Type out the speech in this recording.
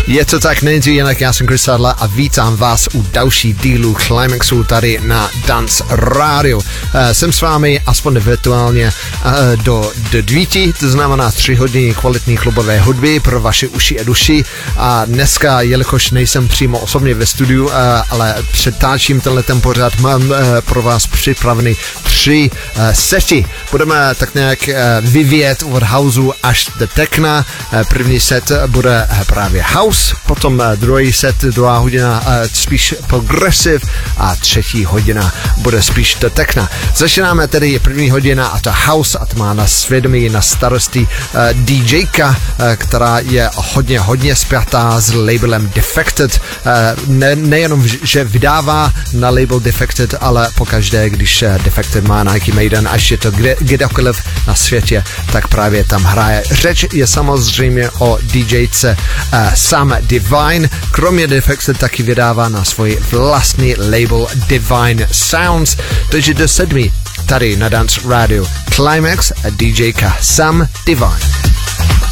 Je to tak, není to jinak, já jsem Chris Sadler a vítám vás u další dílu Climaxu tady na Dance Radio. Jsem s vámi aspoň virtuálně do 9, to znamená 3 hodiny kvalitní klubové hudby pro vaše uši a duši. A dneska, jelikož nejsem přímo osobně ve studiu, ale přetáčím tenhle ten pořad, mám pro vás připravený 3 sety. Budeme tak nějak vyvíjet od houseu až do techna. První set bude právě house, potom druhý set, druhá hodina spíš progressive a třetí hodina bude spíš do techna. Začínáme tedy první hodina a to house a to má na svědomí na starosti DJka, která je hodně spjatá s labelem Defected. Nejenom, že vydává na label Defected, ale pokaždé, když Defected má nějaký mejdan, až je to kdekoliv na světě, tak právě tam hraje. Řeč je samozřejmě o DJce Sam Divine. Kromě Defected taky vydává na svůj vlastní label Divine Sounds. Takže do 7 tady na Dance Radio Climax a DJka Sam Divine.